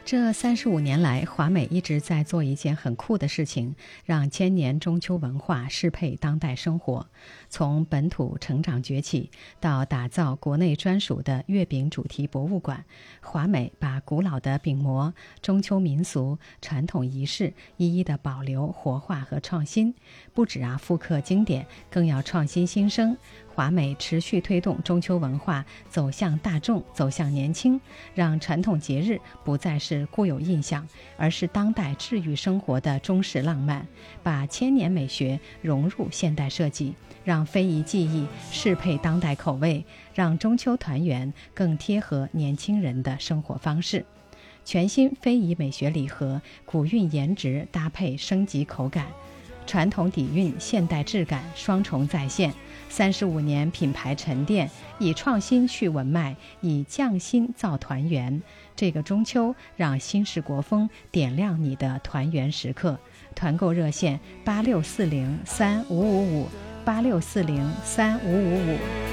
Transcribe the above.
这35年来，华美一直在做一件很酷的事情，让千年中秋文化适配当代生活。从本土成长崛起，到打造国内专属的月饼主题博物馆，华美把古老的饼模、中秋民俗、传统仪式一一的保留、活化和创新。不止复刻经典，更要创新新生。华美持续推动中秋文化走向大众，走向年轻，让传统节日不再是固有印象，而是当代治愈生活的中式浪漫，把千年美学融入现代设计，让非遗技艺适配当代口味，让中秋团圆更贴合年轻人的生活方式。全新非遗美学礼盒，古韵颜值搭配升级口感，传统底蕴现代质感双重再现，35年品牌沉淀，以创新续文脉，以匠心造团圆。这个中秋，让新式国风点亮你的团圆时刻。团购热线86403555，86403555。